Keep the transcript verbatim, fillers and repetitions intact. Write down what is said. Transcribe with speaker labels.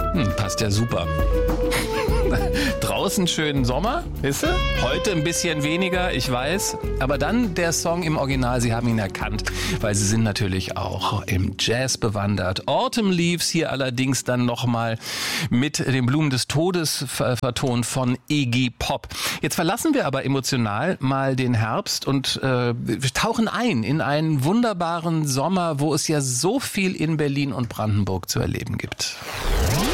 Speaker 1: Hm, passt ja super. Draußen schönen Sommer, wisst ihr? Heute ein bisschen weniger, ich weiß. Aber dann der Song im Original, Sie haben ihn erkannt, weil Sie sind natürlich auch im Jazz bewandert. Autumn Leaves hier allerdings dann nochmal mit den Blumen des Todes vertont von Iggy Pop. Jetzt verlassen wir aber emotional mal den Herbst und äh, wir tauchen ein in einen wunderbaren Sommer, wo es ja so viel in Berlin und Brandenburg zu erleben gibt.